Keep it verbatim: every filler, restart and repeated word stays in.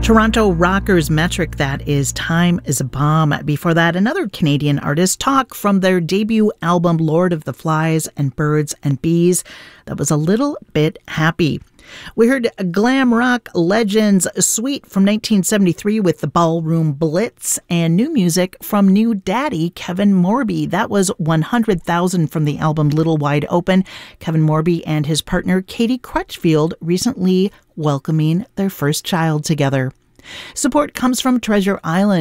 Toronto rockers Metric, that is Time is a Bomb. Before that, another Canadian artist, Talk, from their debut album Lord of the Flies and Birds and Bees. That was A Little Bit Happy. We heard glam rock legends Sweet from nineteen seventy-three with the Ballroom Blitz, and new music from new daddy Kevin Morby. That was one hundred thousand from the album Little Wide Open. Kevin Morby and his partner Katie Crutchfield recently welcoming their first child together. Support comes from Treasure Island.